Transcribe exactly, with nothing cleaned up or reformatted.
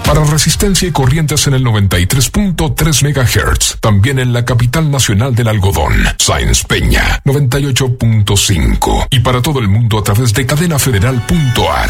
Para Resistencia y Corrientes en el noventa y tres punto tres megahertz. También en la capital nacional del algodón, Sáenz Peña, noventa y ocho punto cinco. Y para todo el mundo a través de cadena federal punto a r.